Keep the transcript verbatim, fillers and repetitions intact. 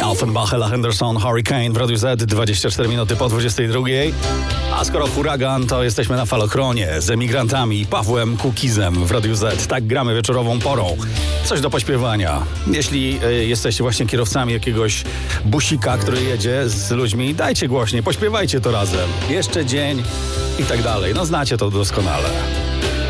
Offenbach, Ella Henderson, Hurricane w Radiu Z, dwadzieścia cztery minuty po dwudziestej drugiej. A skoro huragan, to jesteśmy na falochronie z emigrantami Pawłem Kukizem w Radiu Z. Tak gramy wieczorową porą. Coś do pośpiewania. Jeśli y, jesteście właśnie kierowcami jakiegoś busika, który jedzie z ludźmi, dajcie głośniej, pośpiewajcie to razem. Jeszcze dzień i tak dalej. No znacie to doskonale.